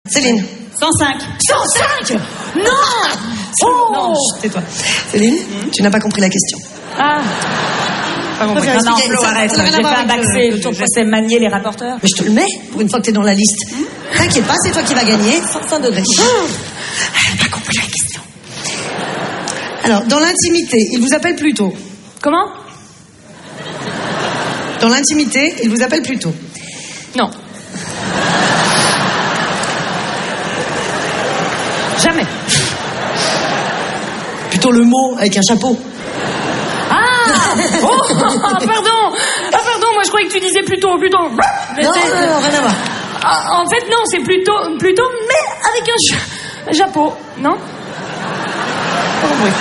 Céline. 105. 105 Non. Oh non, tais-toi. Céline, tu n'as pas compris la question. Ah. Non, Flo, arrête. J'ai fait un bac C. Je sais manier les rapporteurs. Mais je te le mets pour une fois que t'es dans la liste. T'inquiète pas, c'est toi qui vas gagner. 105 degrés. Elle n'a pas compris la question. Alors, dans l'intimité, il vous appelle plus tôt. Comment? Dans l'intimité, il vous appelle plus tôt. Non. Jamais. Plutôt le mot avec un chapeau. Oh, pardon. Ah, pardon, moi je croyais que tu disais plutôt. Non, rien à voir. En fait, non, c'est plutôt, mais avec un chapeau, non? Oui.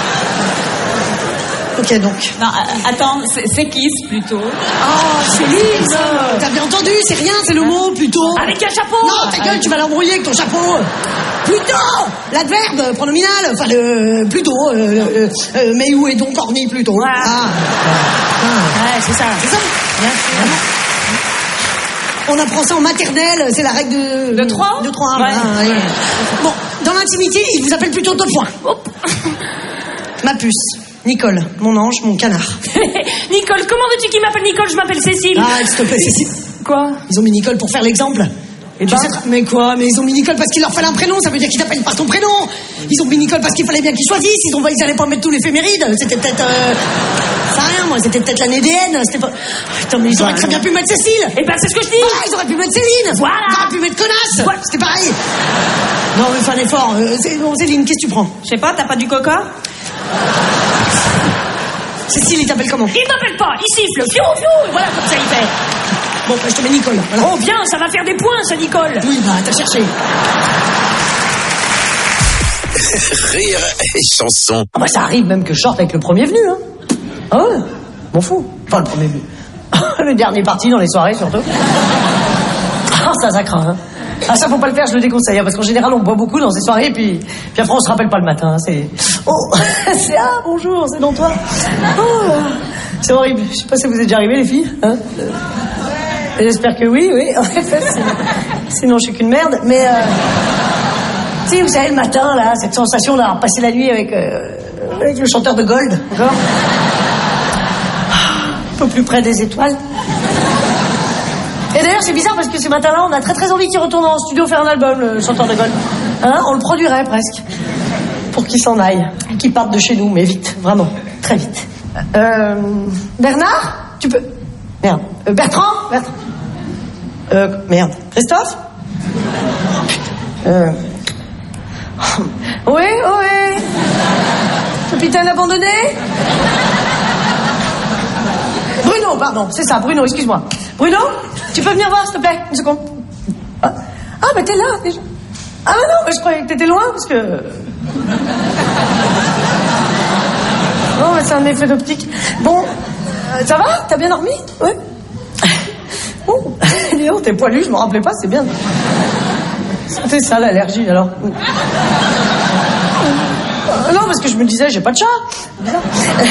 Ok, donc. Non, attends, c'est Kiss, plutôt. Oh, Céline, t'as bien entendu, c'est rien, c'est le mot, plutôt. Avec un chapeau. Non, ta gueule, tu vas l'embrouiller avec ton chapeau. Plutôt. L'adverbe pronominal, enfin le plutôt. Mais où est donc orni plutôt? Ouais. Ouais, c'est ça. C'est ça. Bien sûr. On apprend ça en maternelle, c'est la règle de 3. De 3. Ouais. Bon, dans l'intimité, il vous appelle plutôt 2 points. Ma puce. Nicole, mon ange, mon canard. Nicole, comment veux-tu qu'il m'appelle Nicole? Je m'appelle Cécile. Ah, s'il te plaît, Cécile. Quoi? Ils ont mis Nicole pour faire l'exemple. Et tu sais, mais quoi? Mais ils ont mis Nicole parce qu'il leur fallait un prénom, ça veut dire qu'ils t'appellent par ton prénom. Ils ont mis Nicole parce qu'il fallait bien qu'ils choisissent. Ils allaient pas mettre tous les éphémérides. C'était peut-être... Ça rien, moi, c'était peut-être l'année DN. C'était pas... Attends, mais ils auraient très bien pu mettre Cécile. Eh ben, c'est ce que je dis. Voilà, ils auraient pu mettre Céline. Voilà. Ils auraient pu mettre connasse. Voilà. C'était pareil. Non, mais fais un effort. Bon, Céline, qu'est-ce que tu prends? Je sais pas, t'as pas du coca? Cécile, il t'appelle comment? Il m'appelle pas, il siffle, fiou, et voilà, comme ça il fait. Bon, bah, je te mets Nicole. Voilà. Oh, bien, ça va faire des points, ça, Nicole. Oui, bah, t'as cherché. Rire et chanson. Ah bah, ça arrive même que je sorte avec le premier venu, hein. Ah ouais, m'en fous. Enfin, le premier venu. Le dernier parti dans les soirées, surtout. Ah, ça craint, hein. Ah, ça, faut pas le faire, je le déconseille, hein, parce qu'en général, on boit beaucoup dans ces soirées, puis après, on se rappelle pas le matin, hein, c'est... Oh, c'est... Ah, bonjour, c'est dans toi. Oh, c'est horrible. Je sais pas si vous êtes déjà arrivées, les filles, hein. J'espère que oui, en effet, sinon je suis qu'une merde, mais... Tu sais, vous savez, le matin, là, cette sensation d'avoir passé la nuit avec le chanteur de Gold, encore. Un peu plus près des étoiles. Et d'ailleurs, c'est bizarre parce que ce matin-là, on a très très envie qu'il retourne en studio faire un album, le chanteur de Gold. Hein, on le produirait presque. Pour qu'il s'en aille. Qu'il parte de chez nous, mais vite, vraiment, très vite. Bernard, tu peux... Merde. Bertrand. Merde. Christophe. Oui. Capitaine abandonné. Bruno, pardon, c'est ça, Bruno, excuse-moi. Bruno, tu peux venir voir, s'il te plaît, une seconde. Ah, bah t'es là, déjà. Ah non, mais je croyais que t'étais loin, parce que... Non, mais c'est un effet d'optique. Bon, ça va? T'as bien dormi? Oui. Oh, Léon, t'es poilu, je m'en rappelais pas, c'est bien. C'était ça, l'allergie, alors. Non, parce que je me disais, j'ai pas de chat. Bizarre.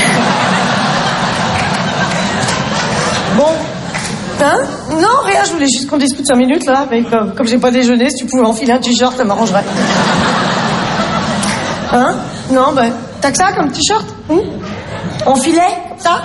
Bon. Hein? Non, rien, je voulais juste qu'on discute 5 minutes, là. Mais comme j'ai pas déjeuné, si tu pouvais enfiler un t-shirt, ça m'arrangerait. Hein? Non, ben, t'as que ça comme t-shirt? En filet? Ça?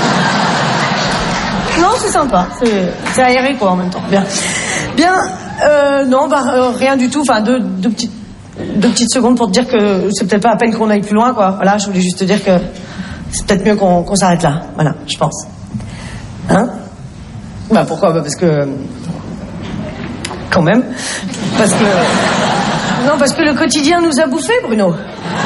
Non, c'est sympa. C'est aéré, quoi, en même temps. Bien. Non, rien du tout. Enfin, deux petites secondes pour te dire que c'est peut-être pas à peine qu'on aille plus loin, quoi. Voilà, je voulais juste te dire que c'est peut-être mieux qu'on s'arrête là. Voilà, je pense. Hein? Bah, pourquoi? Bah, parce que... Quand même. Parce que le quotidien nous a bouffés, Bruno.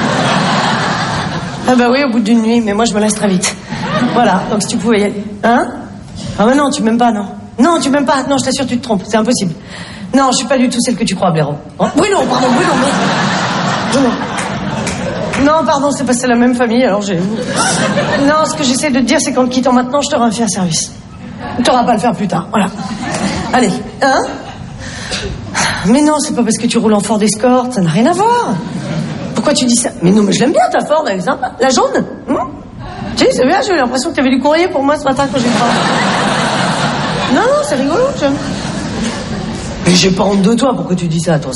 Ah bah oui, au bout d'une nuit, mais moi je me laisse très vite. Voilà, donc si tu pouvais y aller. Hein? Ah bah non, tu m'aimes pas, non. Non, tu m'aimes pas. Non, je t'assure, tu te trompes. C'est impossible. Non, je suis pas du tout celle que tu crois, Blaireau. Oh, Bruno, pardon, Bruno, mais... Bruno. Non, pardon, c'est parce que c'est la même famille, alors j'ai... Non, ce que j'essaie de te dire, c'est qu'en te quittant maintenant, je t'aurai fait un service. Tu t'auras pas à le faire plus tard, voilà. Allez, hein? Mais non, c'est pas parce que tu roules en Ford Escort, ça n'a rien à voir. Pourquoi tu dis ça? Mais non, mais je l'aime bien, ta Ford, elle est sympa. La jaune? Tu sais, c'est bien, j'ai eu l'impression que t'avais du courrier pour moi ce matin quand j'ai pas. Non, c'est rigolo, j'aime. Mais j'ai pas honte de toi, pourquoi tu dis ça, toi?